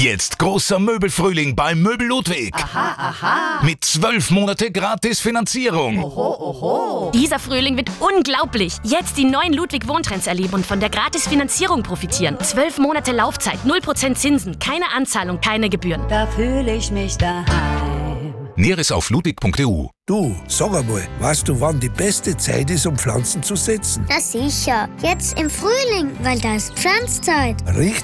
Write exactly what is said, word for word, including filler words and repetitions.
Jetzt großer Möbelfrühling bei Möbel Ludwig. Aha, aha. Mit zwölf Monate gratis Finanzierung. Oho, oho. Dieser Frühling wird unglaublich. Jetzt die neuen Ludwig Wohntrends erleben und von der gratis Finanzierung profitieren. Zwölf Monate Laufzeit, null Prozent Zinsen, keine Anzahlung, keine Gebühren. Da fühle ich mich daheim. Näheres auf ludwig punkt e u. Du, sag einmal, weißt du, wann die beste Zeit ist, um Pflanzen zu setzen? Na sicher, jetzt im Frühling, weil da ist Pflanzzeit. Richtig.